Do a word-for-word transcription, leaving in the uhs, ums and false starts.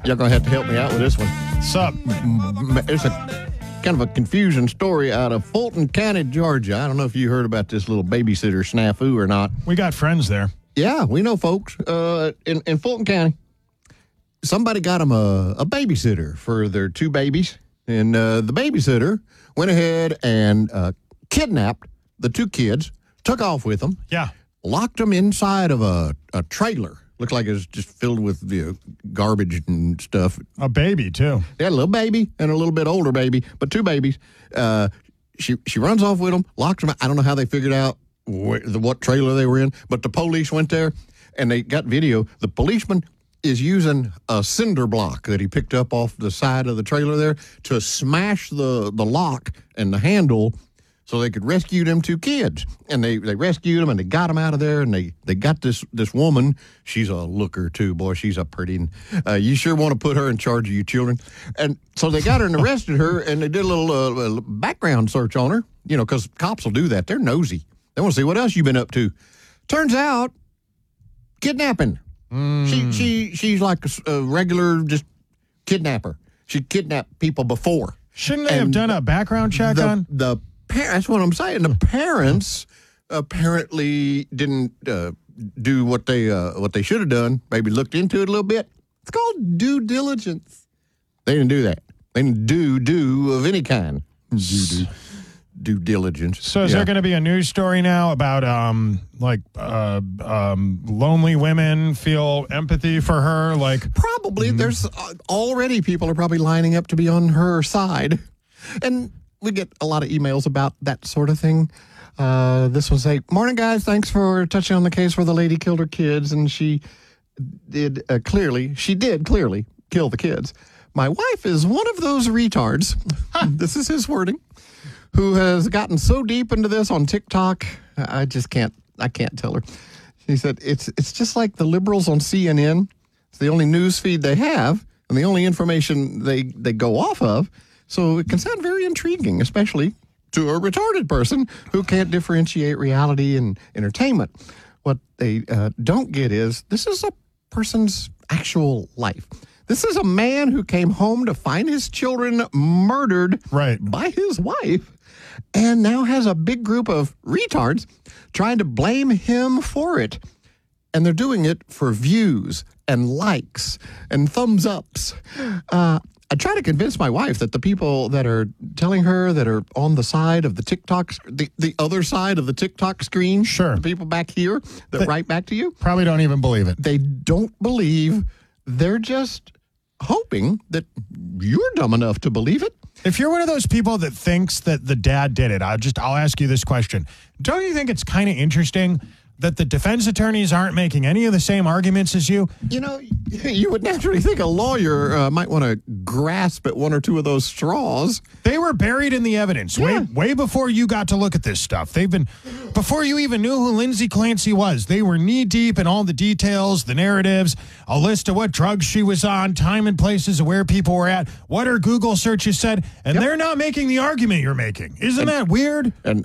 Y'all gonna have to help me out with this one. What's up? It's a kind of a confusing story out of Fulton County, Georgia. I don't know if you heard about this little babysitter snafu or not. We got friends there. Yeah, we know folks uh, in, in Fulton County. Somebody got them a, a babysitter for their two babies, and uh, the babysitter went ahead and uh, kidnapped the two kids, took off with them, Yeah. locked them inside of a, a trailer. Looked like it was just filled with you know, garbage and stuff. A baby, too. They had a little baby and a little bit older baby, but two babies. Uh, she she runs off with them, locks them. I don't know how they figured out wh- the, what trailer they were in, but the police went there and they got video. The policeman is using a cinder block that he picked up off the side of the trailer there to smash the, the lock and the handle so they could rescue them two kids. And they, they rescued them, and they got them out of there, and they, they got this this woman. She's a looker, too. Boy, she's a pretty. Uh, you sure want to put her in charge of your children. And so they got her and arrested her, and they did a little uh, background search on her, you know, because cops will do that. They're nosy. They want to see what else you've been up to. Turns out, kidnapping. Mm. She she She's like a, a regular just kidnapper. She kidnapped people before. Shouldn't they have And done a background check the, on? The That's what I'm saying. The parents apparently didn't uh, do what they uh, what they should have done. Maybe looked into it a little bit. It's called due diligence. They didn't do that. They didn't do do of any kind. Do do due diligence. So is Yeah. there going to be a news story now about um like uh, um lonely women feel empathy for her? Like Probably. There's uh, already people are probably lining up to be on her side, and we get a lot of emails about that sort of thing. Uh, this one say, "Morning, guys. Thanks for touching on the case where the lady killed her kids, and she did uh, clearly, she did clearly kill the kids. My wife is one of those retards." This is his wording. "Who has gotten so deep into this on TikTok, I just can't, I can't tell her." He said, it's it's just like the liberals on C N N. It's the only news feed they have and the only information they, they go off of. So it can sound very intriguing, especially to a retarded person who can't differentiate reality and entertainment. What they uh, don't get is this is a person's actual life. This is a man who came home to find his children murdered Right. by his wife, and now has a big group of retards trying to blame him for it. And they're doing it for views and likes and thumbs ups. Uh, I try to convince my wife that the people that are telling her that are on the side of the TikTok, the, the other side of the TikTok screen, Sure. the people back here that They- write back to you, probably don't even believe it. they don't believe. They're just hoping that you're dumb enough to believe it. If you're one of those people that thinks that the dad did it, I'll just I'll ask you this question. Don't you think it's kind of interesting that the defense attorneys aren't making any of the same arguments as you? You know, you would naturally think a lawyer uh, might want to grasp at one or two of those straws. They were buried in the evidence way Yeah. way before you got to look at this stuff. They've been before you even knew who Lindsay Clancy was. They were knee deep in all the details, the narratives, a list of what drugs she was on, time and places of where people were at, what her Google searches said, and Yep. they're not making the argument you're making. Isn't that weird? And